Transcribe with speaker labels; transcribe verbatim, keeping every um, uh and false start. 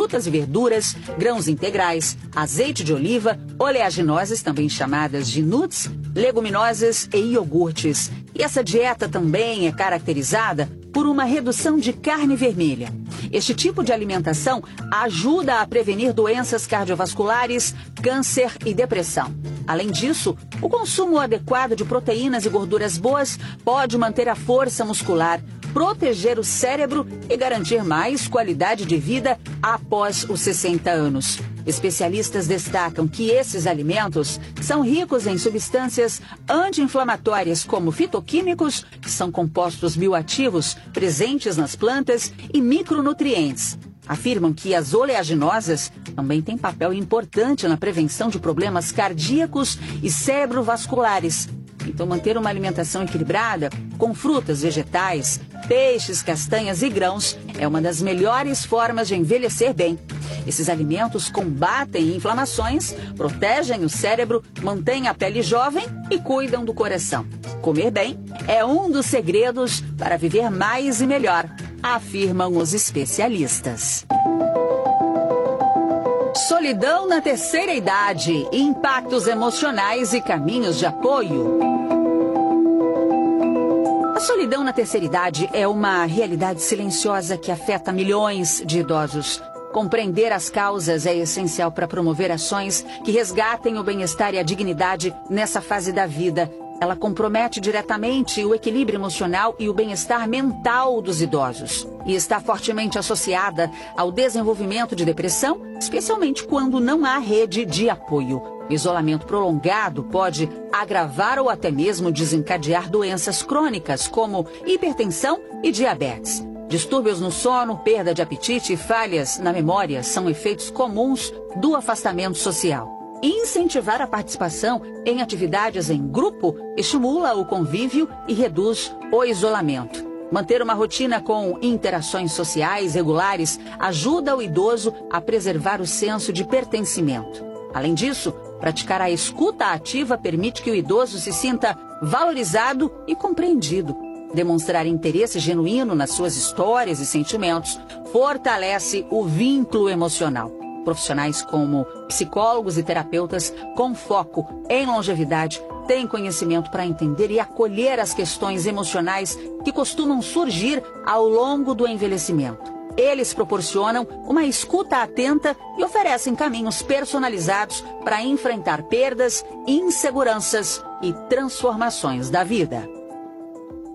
Speaker 1: frutas e verduras, grãos integrais, azeite de oliva, oleaginosas, também chamadas de nuts, leguminosas e iogurtes. E essa dieta também é caracterizada por uma redução de carne vermelha. Este tipo de alimentação ajuda a prevenir doenças cardiovasculares, câncer e depressão. Além disso, o consumo adequado de proteínas e gorduras boas pode manter a força muscular, proteger o cérebro e garantir mais qualidade de vida após os sessenta anos. Especialistas destacam que esses alimentos são ricos em substâncias anti-inflamatórias como fitoquímicos, que são compostos bioativos presentes nas plantas, e micronutrientes. Afirmam que as oleaginosas também têm papel importante na prevenção de problemas cardíacos e cerebrovasculares. Então, manter uma alimentação equilibrada, com frutas, vegetais, peixes, castanhas e grãos, é uma das melhores formas de envelhecer bem. Esses alimentos combatem inflamações, protegem o cérebro, mantêm a pele jovem e cuidam do coração. Comer bem é um dos segredos para viver mais e melhor, afirmam os especialistas. Solidão na terceira idade, impactos emocionais e caminhos de apoio. A solidão na terceira idade é uma realidade silenciosa que afeta milhões de idosos. Compreender as causas é essencial para promover ações que resgatem o bem-estar e a dignidade nessa fase da vida. Ela compromete diretamente o equilíbrio emocional e o bem-estar mental dos idosos. E está fortemente associada ao desenvolvimento de depressão, especialmente quando não há rede de apoio. O isolamento prolongado pode agravar ou até mesmo desencadear doenças crônicas, como hipertensão e diabetes. Distúrbios no sono, perda de apetite e falhas na memória são efeitos comuns do afastamento social. Incentivar a participação em atividades em grupo estimula o convívio e reduz o isolamento. Manter uma rotina com interações sociais regulares ajuda o idoso a preservar o senso de pertencimento. Além disso, praticar a escuta ativa permite que o idoso se sinta valorizado e compreendido. Demonstrar interesse genuíno nas suas histórias e sentimentos fortalece o vínculo emocional. Profissionais como psicólogos e terapeutas com foco em longevidade têm conhecimento para entender e acolher as questões emocionais que costumam surgir ao longo do envelhecimento. Eles proporcionam uma escuta atenta e oferecem caminhos personalizados para enfrentar perdas, inseguranças e transformações da vida.